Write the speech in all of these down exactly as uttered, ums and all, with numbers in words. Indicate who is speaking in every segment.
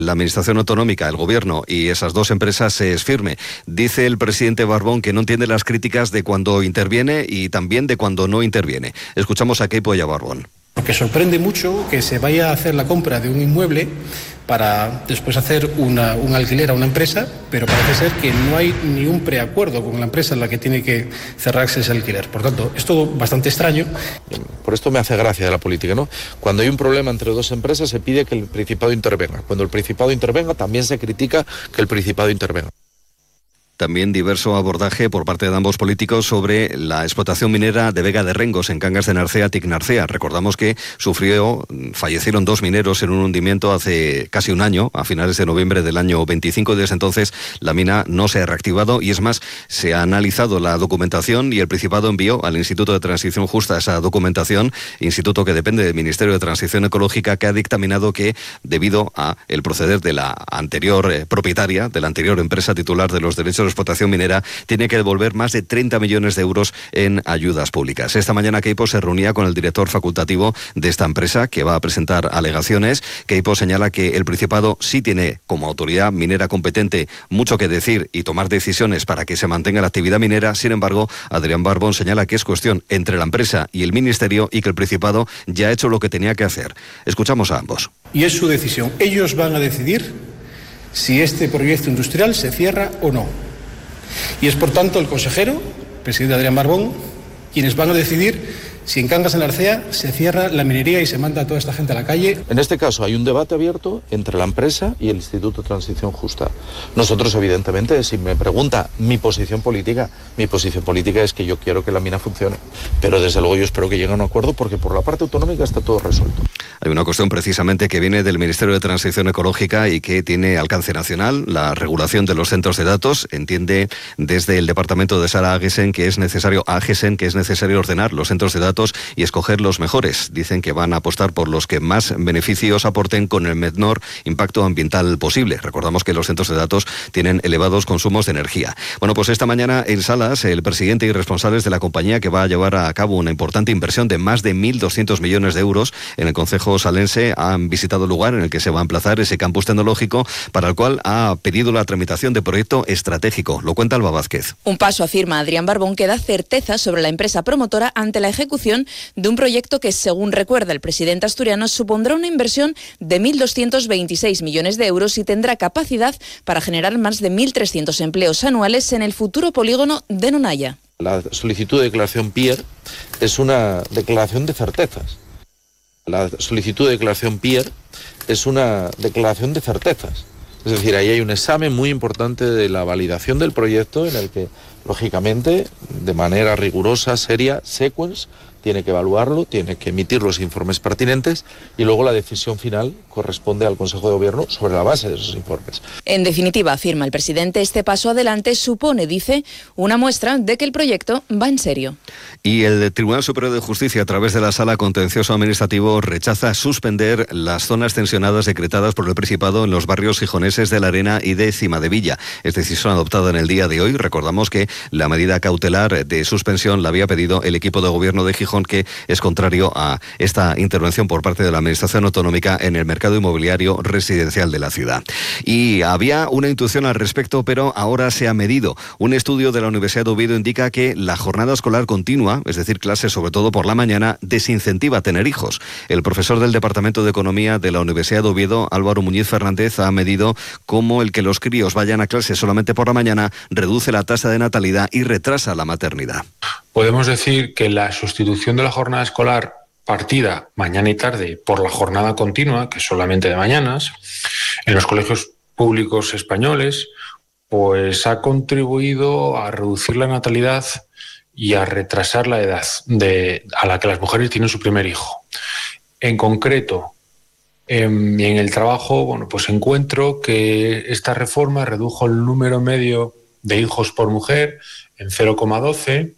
Speaker 1: la Administración Autonómica, el Gobierno y esas dos empresas se es firme. Dice el presidente Barbón que no entiende las críticas de cuando interviene y también de cuando no interviene. Escuchamos a Queipo y a Barbón.
Speaker 2: Porque sorprende mucho que se vaya a hacer la compra de un inmueble para después hacer una, un alquiler a una empresa, pero parece ser que no hay ni un preacuerdo con la empresa en la que tiene que cerrarse ese alquiler. Por tanto, es todo bastante extraño.
Speaker 3: Por esto me hace gracia de la política, ¿no? Cuando hay un problema entre dos empresas se pide que el Principado intervenga. Cuando el Principado intervenga también se critica que el Principado intervenga.
Speaker 1: También diverso abordaje por parte de ambos políticos sobre la explotación minera de Vega de Rengos en Cangas de Narcea, Ticnarcea. Recordamos que sufrió, fallecieron dos mineros en un hundimiento hace casi un año, a finales de noviembre del año veinticinco. Desde entonces la mina no se ha reactivado y es más, se ha analizado la documentación y el Principado envió al Instituto de Transición Justa esa documentación, instituto que depende del Ministerio de Transición Ecológica, que ha dictaminado que debido a el proceder de la anterior eh, propietaria, de la anterior empresa titular de los derechos de explotación minera, tiene que devolver más de treinta millones de euros en ayudas públicas. Esta mañana Queipo se reunía con el director facultativo de esta empresa, que va a presentar alegaciones. Queipo señala que el Principado sí tiene, como autoridad minera competente, mucho que decir y tomar decisiones para que se mantenga la actividad minera. Sin embargo, Adrián Barbón señala que es cuestión entre la empresa y el Ministerio y que el Principado ya ha hecho lo que tenía que hacer. Escuchamos a ambos.
Speaker 2: Y es su decisión. Ellos van a decidir si este proyecto industrial se cierra o no. Y es, por tanto, el consejero, presidente Adrián Barbón, quienes van a decidir si en Cangas de Narcea se cierra la minería y se manda a toda esta gente a la calle.
Speaker 3: En este caso hay un debate abierto entre la empresa y el Instituto de Transición Justa. Nosotros, evidentemente, si me pregunta mi posición política, mi posición política es que yo quiero que la mina funcione. Pero desde luego yo espero que llegue a un acuerdo porque por la parte autonómica está todo resuelto.
Speaker 1: Hay una cuestión precisamente que viene del Ministerio de Transición Ecológica y que tiene alcance nacional, la regulación de los centros de datos. Entiende desde el departamento de Sara Agesen que es necesario, Agesen, que es necesario ordenar los centros de datos y escoger los mejores. Dicen que van a apostar por los que más beneficios aporten con el menor impacto ambiental posible. Recordamos que los centros de datos tienen elevados consumos de energía. Bueno, pues esta mañana en Salas, el presidente y responsables de la compañía que va a llevar a cabo una importante inversión de más de mil doscientos millones de euros en el concejo salense han visitado el lugar en el que se va a emplazar ese campus tecnológico, para el cual ha pedido la tramitación de proyecto estratégico. Lo cuenta Alba Vázquez.
Speaker 4: Un paso, afirma Adrián Barbón, que da certeza sobre la empresa promotora ante la ejecución de un proyecto que, según recuerda el presidente asturiano, supondrá una inversión de mil doscientos veintiséis millones de euros y tendrá capacidad para generar más de mil trescientos empleos anuales en el futuro polígono de Nonaya.
Speaker 3: La solicitud de declaración P I E R es una declaración de certezas. La solicitud de declaración P I E R es una declaración de certezas. Es decir, ahí hay un examen muy importante de la validación del proyecto en el que, lógicamente, de manera rigurosa, seria, Sequens tiene que evaluarlo, tiene que emitir los informes pertinentes y luego la decisión final corresponde al Consejo de Gobierno sobre la base de esos informes.
Speaker 4: En definitiva, afirma el presidente, este paso adelante supone, dice, una muestra de que el proyecto va en serio.
Speaker 1: Y el Tribunal Superior de Justicia, a través de la Sala Contencioso Administrativo, rechaza suspender las zonas tensionadas decretadas por el Principado en los barrios gijoneses de La Arena y de Cimadevilla. Es decisión adoptada en el día de hoy. Recordamos que la medida cautelar de suspensión la había pedido el equipo de gobierno de Gijón, que es contrario a esta intervención por parte de la Administración Autonómica en el mercado inmobiliario residencial de la ciudad. Y había una intuición al respecto, pero ahora se ha medido. Un estudio de la Universidad de Oviedo indica que la jornada escolar continua, es decir, clases sobre todo por la mañana, desincentiva a tener hijos. El profesor del Departamento de Economía de la Universidad de Oviedo, Álvaro Muñiz Fernández, ha medido cómo el que los críos vayan a clase solamente por la mañana reduce la tasa de natalidad y retrasa la maternidad.
Speaker 5: Podemos decir que la sustitución de la jornada escolar partida mañana y tarde por la jornada continua, que es solamente de mañanas, en los colegios públicos españoles, pues ha contribuido a reducir la natalidad y a retrasar la edad de, a la que las mujeres tienen su primer hijo. En concreto, en, en el trabajo, bueno, pues encuentro que esta reforma redujo el número medio de hijos por mujer en cero coma doce,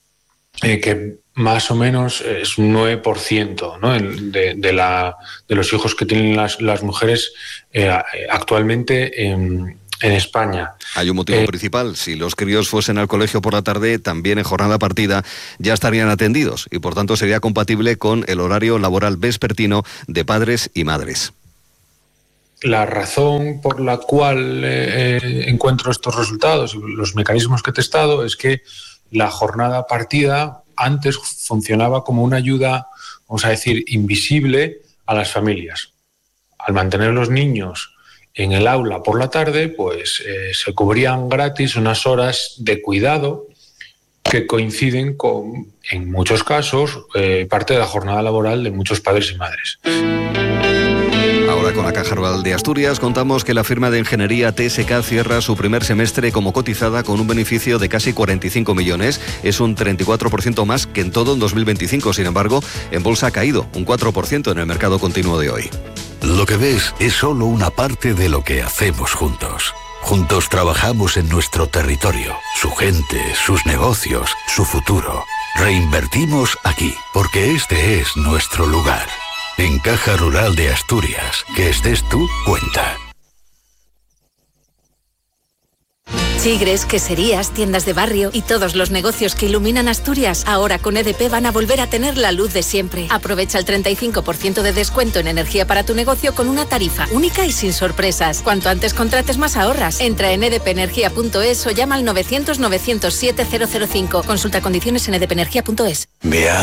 Speaker 5: eh, que más o menos es un nueve por ciento, ¿no? de, de, la, de los hijos que tienen las, las mujeres eh, actualmente en, en España.
Speaker 1: Hay un motivo eh, principal. Si los críos fuesen al colegio por la tarde, también en jornada partida, ya estarían atendidos y por tanto sería compatible con el horario laboral vespertino de padres y madres.
Speaker 5: la razón por la cual eh, eh, encuentro estos resultados y los mecanismos que he testado es que la jornada partida antes funcionaba como una ayuda, vamos a decir, invisible a las familias. Al mantener los niños en el aula por la tarde, pues eh, se cubrían gratis unas horas de cuidado que coinciden con, en muchos casos, eh, parte de la jornada laboral de muchos padres y madres.
Speaker 1: Ahora con la Caja Rural de Asturias contamos que la firma de ingeniería T S K cierra su primer semestre como cotizada con un beneficio de casi cuarenta y cinco millones. Es un treinta y cuatro por ciento más que en todo en dos mil veinticinco. Sin embargo, en bolsa ha caído un cuatro por ciento en el mercado continuo de hoy.
Speaker 6: Lo que ves es solo una parte de lo que hacemos juntos. Juntos trabajamos en nuestro territorio, su gente, sus negocios, su futuro. Reinvertimos aquí, porque este es nuestro lugar. En Caja Rural de Asturias, que estés tú, cuenta.
Speaker 7: Chigres, queserías, tiendas de barrio y todos los negocios que iluminan Asturias, ahora con E D P van a volver a tener la luz de siempre. Aprovecha el treinta y cinco por ciento de descuento en energía para tu negocio con una tarifa única y sin sorpresas. Cuanto antes contrates, más ahorras. Entra en e d p energía punto es o llama al novecientos novecientos siete cero cero cinco. Consulta condiciones en e d p energía punto es.
Speaker 6: Vea.